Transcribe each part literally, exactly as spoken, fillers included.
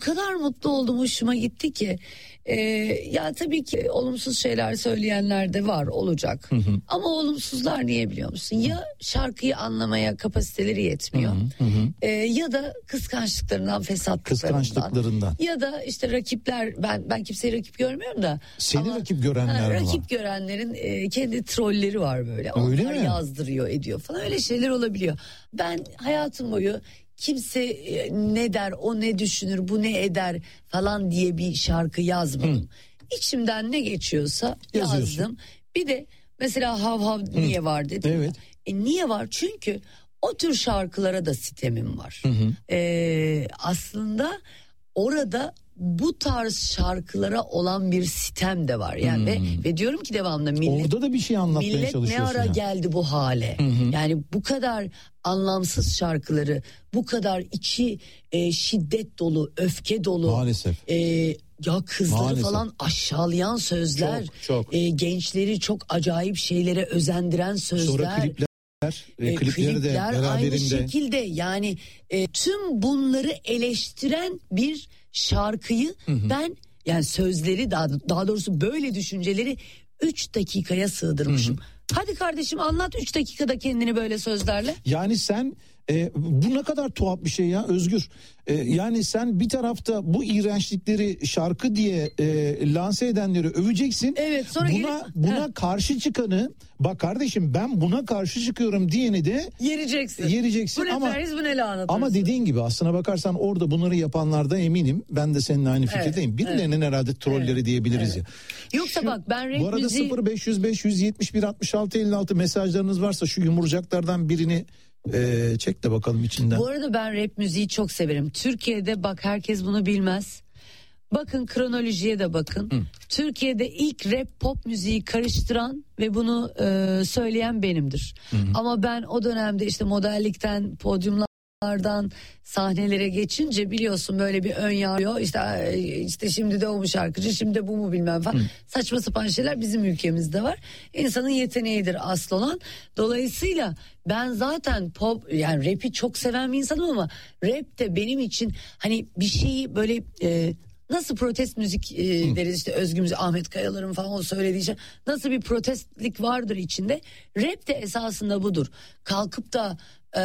kadar mutlu oldum, hoşuma gitti ki. Ee, ya tabii ki olumsuz şeyler söyleyenler de var, olacak. Hı hı. Ama olumsuzlar niye biliyor musun? Ya şarkıyı anlamaya kapasiteleri yetmiyor. Hı hı. Ee, ya da kıskançlıklarından, fesatlıklarından. Kıskançlıklarından. Ya da işte rakipler, ben ben kimseyi rakip görmüyorum da. Seni ama, rakip görenler ha, var. Rakip görenlerin e, kendi trolleri var böyle. Öyle Onlar mi? yazdırıyor, ediyor falan, öyle şeyler olabiliyor. Ben hayatım boyu kimse ne der, o ne düşünür, bu ne eder falan diye bir şarkı yazmadım. Hı. İçimden ne geçiyorsa yazdım. Bir de mesela hav hav niye var dedim. Evet. E niye var? Çünkü o tür şarkılara da sitemim var. Hı hı. Ee, aslında orada bu tarz şarkılara olan bir sitem de var yani. hmm. ve, ve diyorum ki devamlı millet, orada da bir şey anlatmaya millet çalışıyorsun. ne ara ya. geldi bu hale? Hı hı. Yani bu kadar anlamsız şarkıları, bu kadar içi e, şiddet dolu, öfke dolu. Maalesef. E, ya kızları Maalesef. falan aşağılayan sözler, çok, çok. E, gençleri çok acayip şeylere özendiren sözler. Sonra klipler. E, e, klipleri klipler de beraberinde. Aynı şekilde yani e, tüm bunları eleştiren bir şarkıyı hı hı. ben yani sözleri daha, daha doğrusu böyle düşünceleri üç dakikaya sığdırmışım. Hı hı. Hadi kardeşim anlat üç dakikada kendini böyle sözlerle. Yani sen e, bu ne kadar tuhaf bir şey ya Özgür. E, yani sen bir tarafta bu iğrençlikleri şarkı diye e, lanse edenleri öveceksin. Evet, sonra buna gelip, buna he. karşı çıkanı, bak kardeşim ben buna karşı çıkıyorum diyeni de yereceksin. Yereceksin bu ne ama periz, bu ne lanet. Ama dediğin gibi aslına bakarsan orada bunları yapanlardan eminim. Ben de seninle aynı fikirdeyim. Evet, Birilerinin evet. herhalde trolleri evet, diyebiliriz evet. ya. Yoksa şu, bak ben rap bu arada müziği... sıfır beş yüz beş yüz yetmiş bir altmış altı elli altı mesajlarınız varsa şu yumurcaklardan birini e, çek de bakalım içinden. Bu arada ben rap müziği çok severim. Türkiye'de bak herkes bunu bilmez. Bakın kronolojiye de bakın. Hı. Türkiye'de ilk rap pop müziği karıştıran ve bunu e, söyleyen benimdir. Hı hı. Ama ben o dönemde işte modellikten, podyumlardan sahnelere geçince biliyorsun böyle bir ön yargı, işte işte şimdi de o mu şarkıcı, şimdi de bu mu bilmem falan. Hı. Saçma sapan şeyler bizim ülkemizde var. İnsanın yeteneğidir asıl olan. Dolayısıyla ben zaten pop yani rap'i çok seven bir insanım ama rap de benim için hani bir şeyi böyle e, nasıl protest müzik e, deriz işte Özgür müzik, Ahmet Kayalar'ın falan o söylediği şey, nasıl bir protestlik vardır içinde, rap de esasında budur. Kalkıp da e,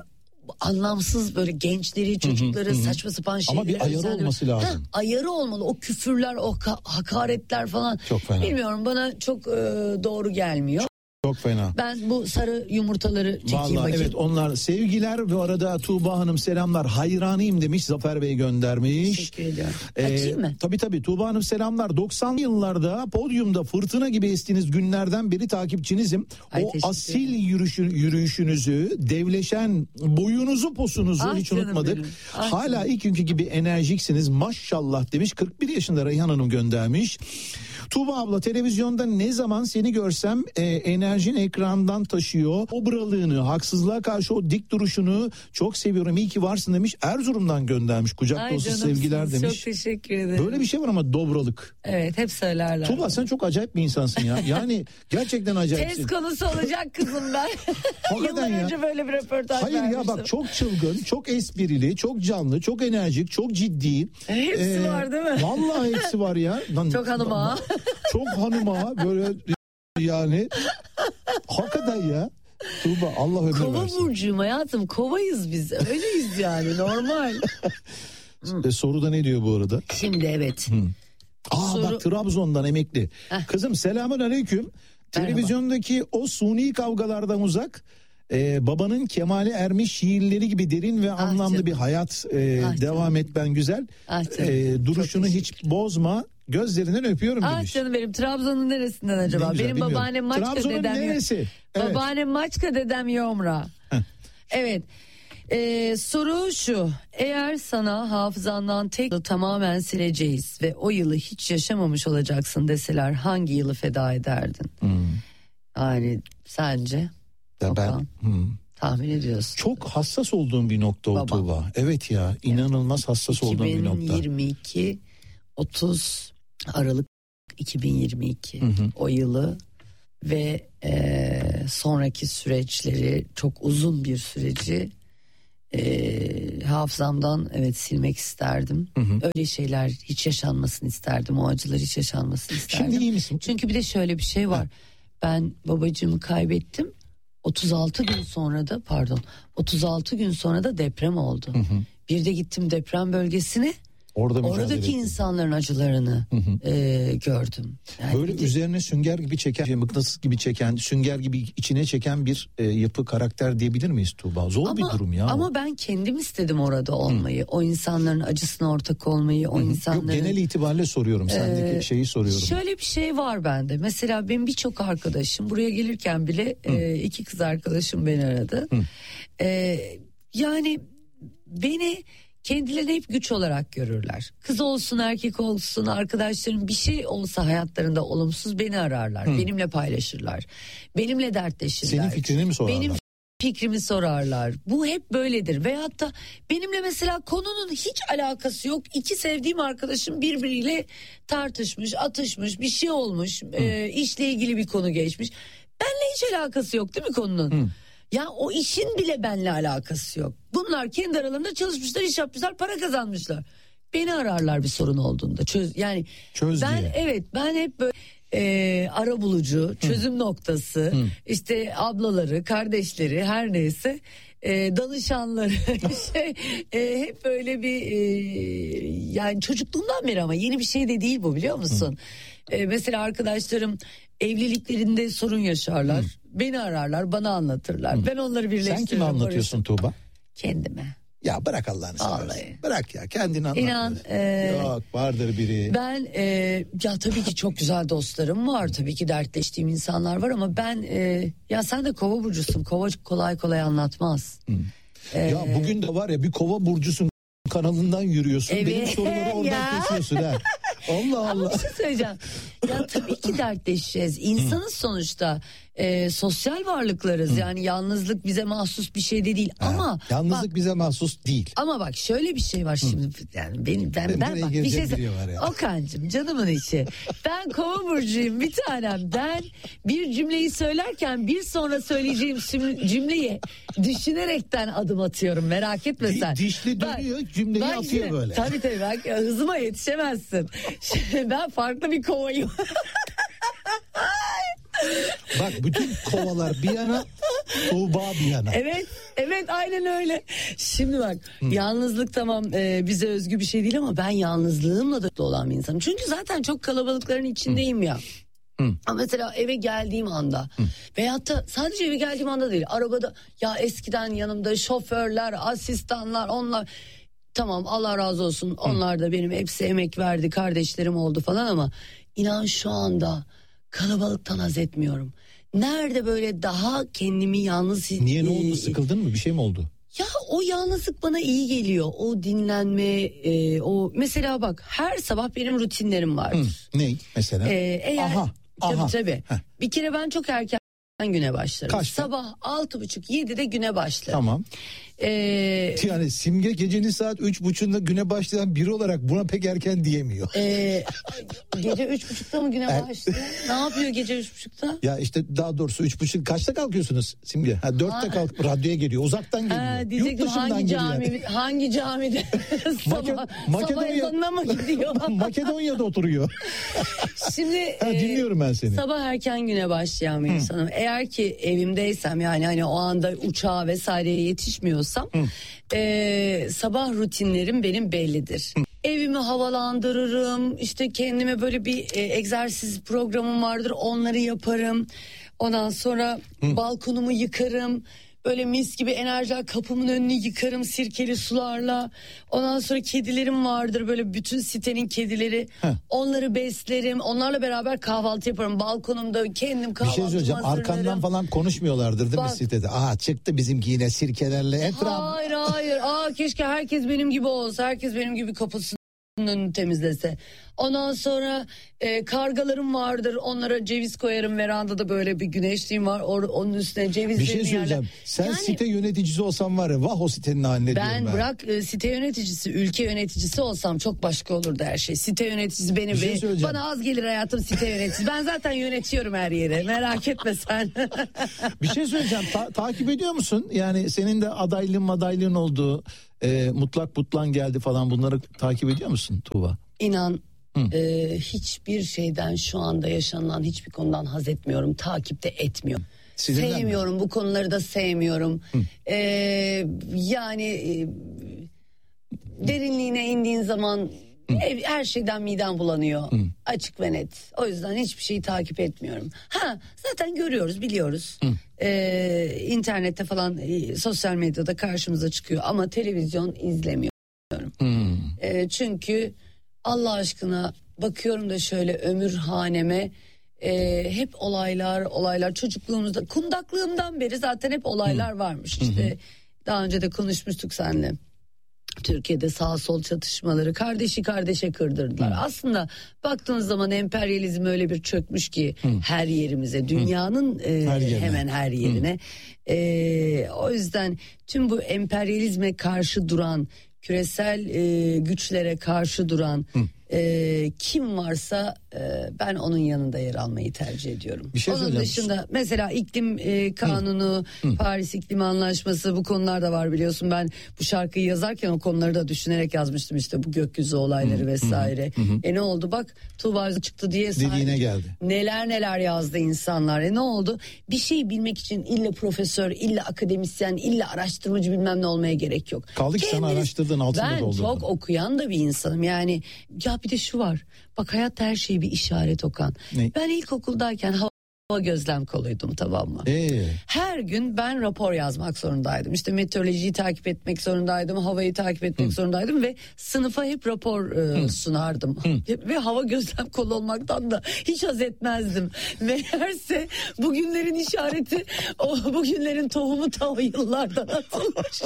anlamsız böyle gençleri, çocukları, hı hı, saçma sapan şeyler. Ama bir ayarı özendir. olması lazım. Ha, ayarı olmalı. O küfürler, o ka- hakaretler falan. Çok fena. Bilmiyorum, bana çok e, doğru gelmiyor. Çok fena. Ben bu sarı yumurtaları çekeyim. Vallahi bakayım. Evet, onlar sevgiler. Bu arada Tuğba Hanım selamlar, hayranıyım demiş, Zafer Bey göndermiş. Teşekkür ediyorum. Ee, Açayım mı? Tabii tabii Tuğba Hanım selamlar. doksanlı yıllarda podyumda fırtına gibi estiğiniz günlerden beri takipçinizim. Ay, o asil yürüyüşü, yürüyüşünüzü, devleşen boyunuzu, posunuzu ah, hiç unutmadık. Ah, Hala canım. ilk günkü gibi enerjiksiniz maşallah demiş. kırk bir yaşında Reyhan Hanım göndermiş. Tuğba abla, televizyonda ne zaman seni görsem e, enerjin ekrandan taşıyor. Obralığını, haksızlığa karşı o dik duruşunu çok seviyorum. İyi ki varsın demiş. Erzurum'dan göndermiş. Kucak Ay, dolusu sevgiler demiş. Çok teşekkür ederim. Böyle bir şey var ama dobralık. Evet, hep söylerler. Tuğba sen çok acayip bir insansın ya. Yani gerçekten acayipsin. Tez konusu olacak kızım ben. Yıllar ya. önce böyle bir röportaj Hayır vermiştim. ya bak, çok çılgın, çok esprili, çok canlı, çok enerjik, çok ciddi. Hepsi ee, var değil mi? Vallahi hepsi var ya. Lan, çok hanıma. Çok hanıma böyle yani. Hakikaten ya. Tuğba Allah ömür Kova versin. Kova burcuyum hayatım. Kovayız biz. Öyleyiz yani, normal. e, soruda ne diyor bu arada? Şimdi evet. Hı. Aa Soru... bak, Trabzon'dan emekli. Heh. Kızım selamun aleyküm. Televizyondaki o suni kavgalardan uzak, Ee, babanın kemale ermiş şiirleri gibi derin ve ah anlamlı canım. bir hayat e, ah devam canım. et ben güzel. Ah ee, duruşunu hiç bozma. Gözlerinden öpüyorum ah demiş. Ah canım benim, Trabzon'un neresinden acaba? Güzel, benim bilmiyorum. babaannem Maçka, Trabzon'un dedem. neresi? Evet. Babaannem Maçka, dedem Yomra. Evet. Ee, soru şu: eğer sana hafızandan tek yılı tamamen sileceğiz ve o yılı hiç yaşamamış olacaksın deseler hangi yılı feda ederdin? Hmm. Yani sence? Ya ben hmm. tahmin ediyorsun. Çok hassas olduğum bir nokta o Tuğba. Evet ya, inanılmaz hassas olduğum bir nokta. iki bin yirmi iki otuz Aralık iki bin yirmi iki hı hı. o yılı ve e, sonraki süreçleri, çok uzun bir süreci e, hafızamdan evet silmek isterdim. Hı hı. Öyle şeyler hiç yaşanmasını isterdim. O acılar hiç yaşanmasını isterdim. Şimdi iyi misin? Çünkü bir de şöyle bir şey var. Ha. Ben babacığımı kaybettim. otuz altı gün sonra da pardon otuz altı gün sonra da deprem oldu. Hı hı. Bir de gittim deprem bölgesine. Orada oradaki insanların acılarını hı hı. E, gördüm. Yani böyle de, üzerine sünger gibi çeken, mıknatıs gibi çeken, sünger gibi içine çeken bir e, yapı, karakter diyebilir miyiz Tuğba? Zor ama, bir durum ya. Ama o. Ben kendim istedim orada olmayı. Hı. O insanların acısına ortak olmayı, o hı hı. insanların... Yok, genel itibariyle soruyorum, sendeki e, şeyi soruyorum. Şöyle bir şey var bende. Mesela benim birçok arkadaşım buraya gelirken bile e, iki kız arkadaşım beni aradı. E, yani beni... Kendilerini hep güç olarak görürler. Kız olsun erkek olsun arkadaşlarım bir şey olsa hayatlarında olumsuz beni ararlar. Hı. Benimle paylaşırlar. Benimle dertleşirler. Senin fikrini mi sorarlar? Benim fikrimi sorarlar. Bu hep böyledir. Veyahut da benimle mesela konunun hiç alakası yok. İki sevdiğim arkadaşım birbiriyle tartışmış, atışmış, bir şey olmuş. E, işle ilgili bir konu geçmiş. Benimle hiç alakası yok değil mi konunun? Hı. Ya o işin bile benimle alakası yok. Bunlar kendi aralarında çalışmışlar, iş yapmışlar, para kazanmışlar. Beni ararlar bir sorun olduğunda. Çöz yani Çöz ben diye. Evet ben hep böyle e, ara bulucu, çözüm Hı. noktası, Hı. işte ablaları, kardeşleri her neyse e, danışanları şey e, hep böyle bir e, yani çocukluğumdan beri ama yeni bir şey de değil bu, biliyor musun? E, mesela arkadaşlarım evliliklerinde sorun yaşarlar. Hı. Beni ararlar, bana anlatırlar. Hı. Ben onları birleştiririm. Sen kime anlatıyorsun Tuğba? Kendime. Ya bırak Allah'ını seversen. Bırak ya, kendini anlat. İnan. E, Yok, vardır biri. Ben e, ya tabii ki çok güzel dostlarım var. Tabii ki dertleştiğim insanlar var ama ben e, ya sen de kova burcusun. Kova kolay kolay anlatmaz. E, ya bugün de var ya bir kova burcusun kanalından yürüyorsun. Evet. Benim soruları oradan kesiyorsun ha. Allah Allah. Ama bir şey söyleyeceğim. Ya tabii ki dertleşeceğiz. İnsanız sonuçta. E, sosyal varlıklarız. Hı. Yani yalnızlık bize mahsus bir şey de değil. Ha, ama yalnızlık bak, bize mahsus değil. Ama bak şöyle bir şey var şimdi. Hı. Yani benim ben ben, ben bak bir şey söyleyeyim. Okan'cığım canımın içi. Ben kova burcuyum bir tanem. Ben bir cümleyi söylerken bir sonra söyleyeceğim cümleyi düşünerekten adım atıyorum. Merak etme sen. Di, dişli dönüyor bak, cümleyi bak, atıyor şimdi, böyle. Tabii tabii bak hızıma yetişemezsin. Ben farklı bir kovayım. Bak bütün kovalar bir yana, Tuğba bir yana. Evet, evet aynen öyle. Şimdi bak Hı. yalnızlık tamam e, bize özgü bir şey değil ama ben yalnızlığımla da olan bir insanım. Çünkü zaten çok kalabalıkların içindeyim Hı. ya. Hı. Ama mesela eve geldiğim anda Hı. veyahut da sadece eve geldiğim anda değil, arabada ya eskiden yanımda şoförler, asistanlar, onlar tamam Allah razı olsun, Hı. onlar da benim hepsi emek verdi, kardeşlerim oldu falan ama inan şu anda kalabalıktan haz etmiyorum. Nerede böyle daha kendimi yalnız... Niye, ne oldu, sıkıldın mı, bir şey mi oldu? Ya o yalnızlık bana iyi geliyor. O dinlenme, e, o mesela bak her sabah benim rutinlerim vardır. Hı, ne mesela? Ee, eğer, aha, tabii aha. tabii. Heh. Bir kere ben çok erken güne başlarım. Kaçta? Sabah altı buçuk yedide güne başlarım. Tamam. Ee, yani Simge gecenin saat üç buçuğunda güne başlayan biri olarak buna pek erken diyemiyor. E, gece üç buçukta mı güne başlıyor? Ne yapıyor gece üç buçukta? Ya işte daha doğrusu üç buçuk kaçta kalkıyorsunuz Simge? Ha dörtte kalk, radyoya geliyor, uzaktan geliyor. Ha, diyecektim hangi cami, hangi camide? sabah, sabah ezanına mı gidiyor? Makedonya'da oturuyor. Şimdi ha, dinliyorum ben seni. Sabah erken güne başlayan bir insanım. Eğer ki evimdeysem, yani hani o anda uçağa vesaireye yetişmiyorsam e, sabah rutinlerim benim bellidir. Hı. Evimi havalandırırım, işte kendime böyle bir e, egzersiz programım vardır, onları yaparım. Ondan sonra Hı. balkonumu yıkarım. Böyle mis gibi enerjiler, kapımın önünü yıkarım sirkeli sularla. Ondan sonra kedilerim vardır, böyle bütün sitenin kedileri. Heh. Onları beslerim. Onlarla beraber kahvaltı yaparım. Balkonumda kendim kahvaltımı hazırlarım. Bir şey söyleyeceğim. Arkandan falan konuşmuyorlardır değil Bak, mi sitede? Aa çıktı bizimki yine sirkelerle etraf. Hayır hayır. Aa keşke herkes benim gibi olsa. Herkes benim gibi kapılsın. önünü temizlese. Ondan sonra e, kargalarım vardır, onlara ceviz koyarım, verandada böyle bir güneşliğim var, or, onun üstüne ceviz. Bir şey söyleyeceğim, yerler. Sen yani, site yöneticisi olsan var ya, vah o sitenin haline diyorum ben. Ben bırak e, site yöneticisi, ülke yöneticisi olsam çok başka olurdu her şey. Site yöneticisi benim, şey ve bana az gelir hayatım site yöneticisi. Ben zaten yönetiyorum her yeri, merak etme sen. Bir şey söyleyeceğim, Ta- takip ediyor musun? Yani senin de adaylığın madaylığın olduğu, e, mutlak butlan geldi falan, bunları takip ediyor musun Tuğba? İnan e, hiçbir şeyden, şu anda yaşanılan hiçbir konudan haz etmiyorum, takipte etmiyorum. Sinirden sevmiyorum mi? Bu konuları da sevmiyorum. E, yani e, derinliğine indiğin zaman Ev, her şeyden midem bulanıyor. Hı. Açık ve net. O yüzden hiçbir şeyi takip etmiyorum. Ha, zaten görüyoruz, biliyoruz. Ee, internette falan, e, sosyal medyada karşımıza çıkıyor. Ama televizyon izlemiyorum. Ee, çünkü Allah aşkına bakıyorum da şöyle ömür haneme, e, hep olaylar, olaylar. Çocukluğumuzda, kundaklığımdan beri zaten hep olaylar Hı. varmış. İşte Hı. daha önce de konuşmuştuk seninle. Türkiye'de sağ sol çatışmaları, kardeşi kardeşe kırdırdılar. Hı. Aslında baktığınız zaman emperyalizm öyle bir çökmüş ki Hı. her yerimize, dünyanın e, her hemen her yerine. E, o yüzden tüm bu emperyalizme karşı duran, küresel e, güçlere karşı duran e, kim varsa e, ben onun yanında yer almayı tercih ediyorum. Bir şey onun dışında mesela iklim e, kanunu, Hı. Hı. Paris İklim Anlaşması, bu konular da var biliyorsun. Ben bu şarkıyı yazarken o konuları da düşünerek yazmıştım, işte bu gökyüzü olayları Hı. vesaire. Hı. Hı. E ne oldu bak, Tuğba çıktı diye dediğine geldi. Neler neler yazdı insanlar. E ne oldu? Bir şey bilmek için illa profesör, illa akademisyen, illa araştırmacı bilmem ne olmaya gerek yok. Kaldı ki sen araştırdın, altında ben doldurdun. Ben çok okuyan da bir insanım yani. Ya bir de şu var, bak hayatta her şey bir işaret Okan. Ne? Ben ilkokuldayken hava gözlem koluydum, tamam mı? Ee? Her gün ben rapor yazmak zorundaydım. İşte meteorolojiyi takip etmek zorundaydım, havayı takip etmek Hı. zorundaydım ve sınıfa hep rapor e, sunardım. Hı. Ve hava gözlem kolu olmaktan da hiç haz etmezdim. Meğerse bugünlerin işareti, o bugünlerin tohumu ta o yıllardan atılmış.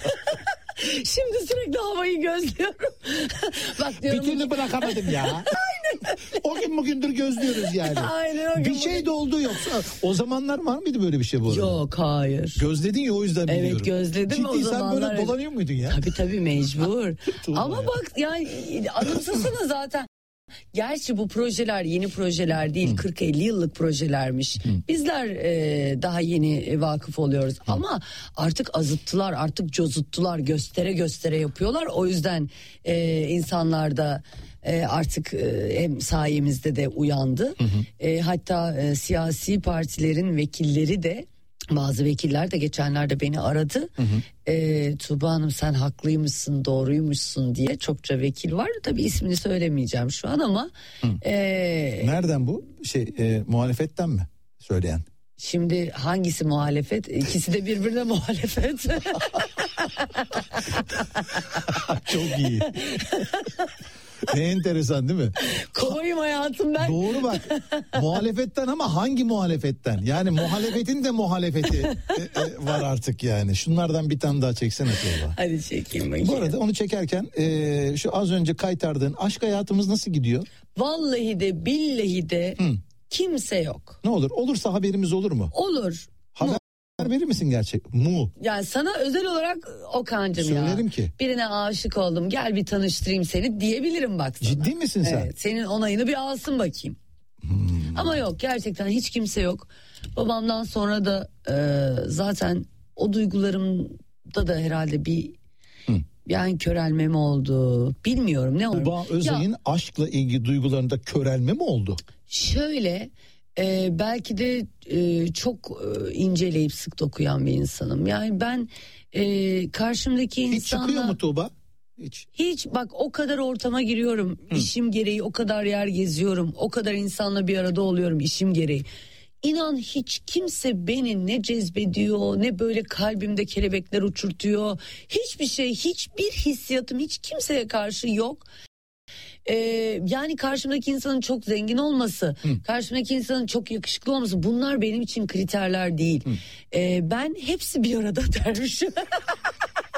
Şimdi sürekli havayı gözlüyorum. Bak diyorum. Bir türlü bırakamadım ya. Aynen. O gün bugündür gözlüyoruz yani. Aynen, o gün bir şey bugün de oldu yoksa. O zamanlar var mıydı böyle bir şey bu arada? Yok, hayır. Gözledin ya, o yüzden biliyorum. Evet, gözledim. Ciddi, o zamanlar. Ciddi, sen böyle dolanıyor muydun ya? Tabii tabii, mecbur. Ama ya, bak yani anımsasana zaten. Gerçi bu projeler yeni projeler değil, kırk elli yıllık projelermiş. Hı. Bizler e, daha yeni vakıf oluyoruz. Hı. Ama artık azıttılar, artık cozuttular, göstere göstere yapıyorlar. O yüzden e, insanlar da e, artık e, hem sayemizde de uyandı. Hı hı. E, hatta e, siyasi partilerin vekilleri de, bazı vekiller de geçenlerde beni aradı. Hı hı. E, Tuğba Hanım sen haklıymışsın, doğruymuşsun diye çokça vekil var. Tabii ismini söylemeyeceğim şu an ama. E, Nereden bu? Şey e, muhalefetten mi söyleyen? Şimdi hangisi muhalefet? İkisi de birbirine muhalefet. Çok iyi. Ne enteresan değil mi? Kovayım hayatım ben. Doğru bak. Muhalefetten, ama hangi muhalefetten? Yani muhalefetin de muhalefeti e, e, var artık yani. Şunlardan bir tane daha çeksene Tuğba. Hadi çekeyim bakayım. Bu arada onu çekerken e, şu az önce kaytardığın aşk hayatımız nasıl gidiyor? Vallahi de billahi de Hı. kimse yok. Ne olur? Olursa haberimiz olur mu? Olur. Haber verir misin gerçek? Mu. Yani sana özel olarak Okan'cığım ya. Söylerim ki. Birine aşık oldum, gel bir tanıştırayım seni diyebilirim bak sana. Ciddi misin sen? Evet, senin onayını bir alsın bakayım. Hmm. Ama yok, gerçekten hiç kimse yok. Babamdan sonra da e, zaten o duygularımda da herhalde bir Hı. yani körelme mi oldu bilmiyorum ne oldu. Tuğba Özay'ın ya, aşkla ilgili duygularında körelme mi oldu? Şöyle e, belki de e, çok e, inceleyip sık dokuyan bir insanım. Yani ben e, karşımdaki insanla... Hiç çıkıyor mu Tuğba? Hiç. Hiç bak, o kadar ortama giriyorum, Hı. işim gereği o kadar yer geziyorum, o kadar insanla bir arada oluyorum işim gereği. İnan hiç kimse beni ne cezbediyor, ne böyle kalbimde kelebekler uçurtuyor. Hiçbir şey, hiçbir hissiyatım hiç kimseye karşı yok. Ee, yani karşımdaki insanın çok zengin olması, Hı. karşımdaki insanın çok yakışıklı olması, bunlar benim için kriterler değil. Ee, ben hepsi bir arada dermişim.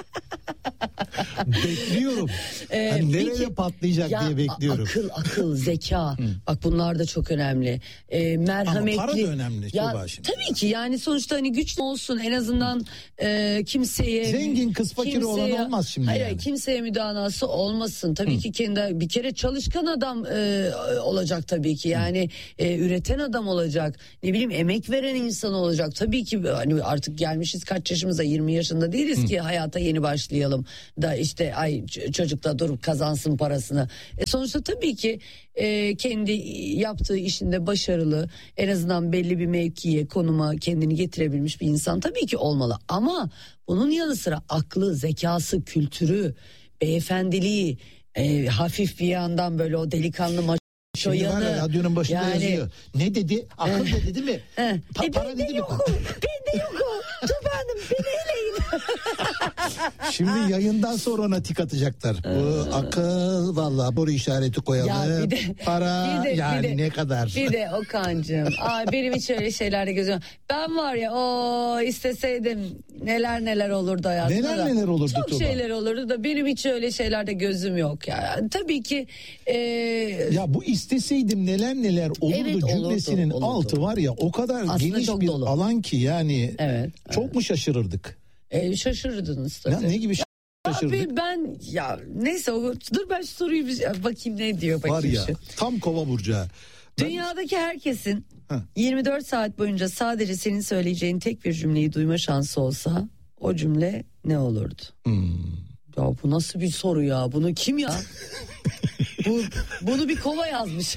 Bekliyorum. Ee, hani nereye peki, patlayacak ya, diye bekliyorum. Akıl, akıl, zeka. Bak bunlar da çok önemli. Ee, merhametli. Ama para da önemli. Ya, tabii ki yani sonuçta hani güçlü olsun en azından e, kimseye. Zengin kız fakir kimseye, olan olmaz şimdi hayır, yani. Kimseye müdanası olmasın. Tabii Hı. ki kendi bir kere çalışkan adam e, olacak tabii ki. Yani e, üreten adam olacak. Ne bileyim emek veren insan olacak. Tabii ki hani artık gelmişiz kaç yaşımıza, yirmi yaşında değiliz Hı. ki hayata yeni başlayalım da işte ay çocuk da durup kazansın parasını. E, sonuçta tabii ki e, kendi yaptığı işinde başarılı, en azından belli bir mevkiye, konuma kendini getirebilmiş bir insan tabii ki olmalı. Ama bunun yanı sıra aklı, zekası, kültürü, beyefendiliği, e, hafif bir yandan böyle o delikanlı maço Şimdi yanı. var ya, radyonun başında yani, yazıyor. Ne dedi? Akıl eh, dedi mi? Eh, Pa- e, para ben dedi de mi? yokum. Ben de yokum. Tuba Hanım beni eleyin. Şimdi yayından sonra ona tik atacaklar. Bu akıl vallahi boru işareti koyalım. Ya bir de, para bir de, yani bir de, ne kadar? Bir de Okan'cığım. Aa, benim hiç öyle şeylerde gözüm. Ben var ya o isteseydim neler neler olurdu hayatımda. Neler da. neler olurdu Çok Tuba. şeyler olurdu da benim hiç öyle şeylerde gözüm yok. Yani tabii ki. E... Ya bu isteseydim neler neler olurdu Evet, cümlesinin olurdu, olurdu. altı var ya o kadar Aslında geniş çok bir dolu. alan ki yani evet, çok evet. mu şaşırırdık? E, şaşırırdınız tabii. Ya ne gibi şaşırdık? Abi ben ya neyse o, dur ben şu soruyu bir bakayım ne diyor bakayım. Var ya şu. tam kova burcu. Dünyadaki herkesin Heh. yirmi dört saat boyunca sadece senin söyleyeceğin tek bir cümleyi duyma şansı olsa o cümle ne olurdu? Hmm. Ya bu nasıl bir soru ya? Bunu kim ya? bu bunu bir kova yazmış.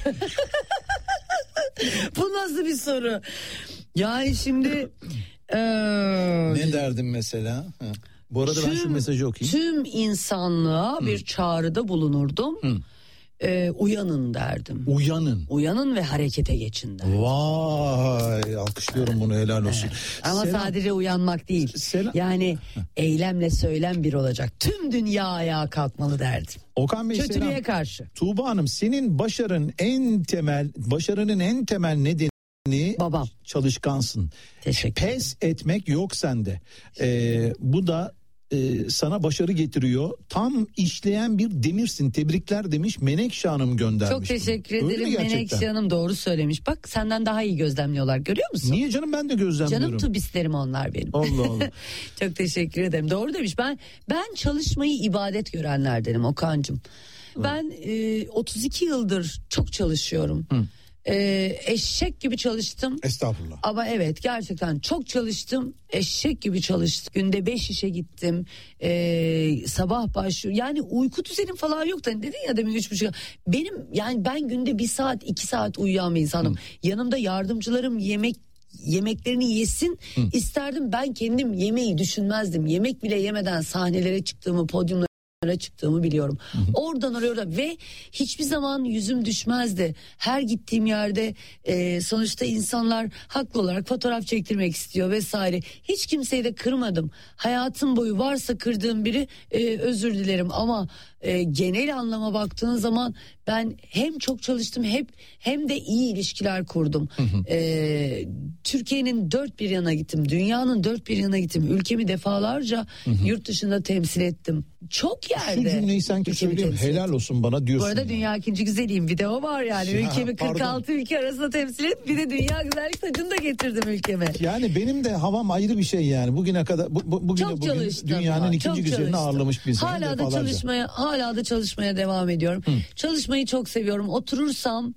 Bu nasıl bir soru? Yani şimdi ee, ne derdim mesela? Ha. Bu arada tüm, ben şu mesajı okuyayım. Tüm insanlığa hmm. bir çağrıda bulunurdum. Hmm. Ee, uyanın derdim. Uyanın. Uyanın ve harekete geçin derdim. Vay, alkışlıyorum bunu, helal olsun. Evet. Ama Selam. sadece uyanmak değil. Selam. Yani eylemle söylem bir olacak. Tüm dünya ayağa kalkmalı derdim. Okan Bey kötülüğe selam. karşı. Tuğba Hanım, senin başarının en temel başarının en temel nedeni babam. Çalışkansın. Teşekkür ederim. Pes etmek yok sende. Ee, bu da e, sana başarı getiriyor. Tam işleyen bir demirsin. Tebrikler demiş, Menekşe Hanım göndermiş. Çok teşekkür bunu. ederim. Menekşe Hanım doğru söylemiş. Bak senden daha iyi gözlemliyorlar, görüyor musun? Niye canım, ben de gözlemliyorum. Canım tubislerim onlar benim. Allah Allah. Çok teşekkür ederim. Doğru demiş. Ben ben çalışmayı ibadet görenlerdenim Okan'cığım. Ben e, otuz iki yıldır çok çalışıyorum. Hı. Ee, eşek gibi çalıştım. Estağfurullah. Ama evet, gerçekten çok çalıştım. Eşek gibi çalıştım. Günde beş işe gittim. Ee, sabah başlıyor. Yani uyku düzenim falan yok. Hani dedin ya demin üç buçuk. Benim yani ben günde bir saat iki saat uyuyan bir insanım. Hı. Yanımda yardımcılarım yemek yemeklerini yesin Hı. isterdim. Ben kendim yemeği düşünmezdim. Yemek bile yemeden sahnelere çıktığımı, podyumlara çıktığımı biliyorum. Hı hı. Oradan oraya oradan ve hiçbir zaman yüzüm düşmezdi. Her gittiğim yerde e, sonuçta insanlar haklı olarak fotoğraf çektirmek istiyor vesaire. Hiç kimseyi de kırmadım. Hayatım boyu varsa kırdığım biri e, özür dilerim ama e, genel anlama baktığın zaman ben hem çok çalıştım hep hem de iyi ilişkiler kurdum. Hı hı. E, Türkiye'nin dört bir yana gittim. Dünyanın dört bir yana gittim. Ülkemi defalarca hı hı. yurt dışında temsil ettim. Çok yerde. Şu cümleyi sanki söylüyorum. Helal olsun bana diyorsun. Bu arada yani. Dünya ikinci güzeliyim. Bir de o var yani. Ya, ülkemi kırk altı pardon. Ülke arasında temsil et. Bir de dünya güzellik tacını da getirdim ülkeme. Yani benim de havam ayrı bir şey yani. Bugüne kadar bu, bu, bugüne, çok bugün dünyanın ya, ikinci güzelini ağırlamış bir insan. Hala da çalışmaya hala da çalışmaya devam ediyorum. Hı. Çalışmayı çok seviyorum. Oturursam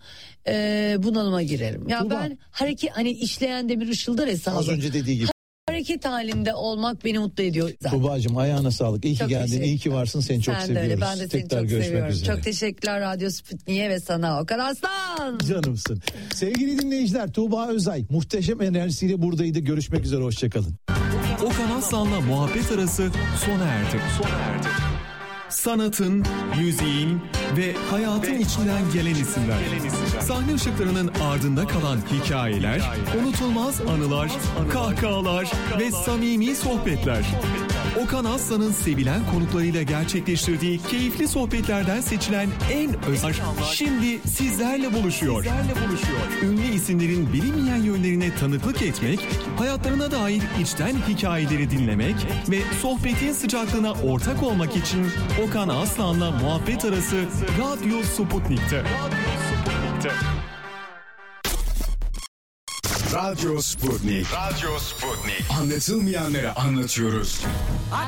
e, bunalıma girerim. Ya Tuğba. Ben hareket hani işleyen demir ışıldar hesabı. Az önce dediği gibi. Hareket halinde olmak beni mutlu ediyor zaten. Tuğba'cığım ayağına sağlık. İyi ki geldin. İyi ki varsın. Seni çok Sen seviyoruz. De öyle. Ben de seni Tekrar çok görüşmek seviyorum. üzere. Çok teşekkürler Radyo Sputnik'e ve sana Okan Aslan. Canımsın. Sevgili dinleyiciler, Tuğba Özay muhteşem enerjisiyle buradaydı. Görüşmek üzere. Hoşçakalın. Okan Aslan'la muhabbet arası sona erdi. Sona erdi. Sanatın, müziğin ve hayatın ve içinden gelen isimler. Sahne ışıklarının ardında kalan hikayeler, unutulmaz anılar, kahkahalar ve samimi sohbetler. Okan Aslan'ın sevilen konuklarıyla gerçekleştirdiği keyifli sohbetlerden seçilen en özel şimdi sizlerle buluşuyor. Sizlerle buluşuyor. Ünlü isimlerin bilinmeyen yönlerine tanıklık etmek, hayatlarına dair içten hikayeleri dinlemek ve sohbetin sıcaklığına ortak olmak için Okan Aslan'la Muhabbet Arası Radyo Sputnik'te. Radyo Sputnik. Radyo Sputnik. Anlatılmayanları anlatıyoruz.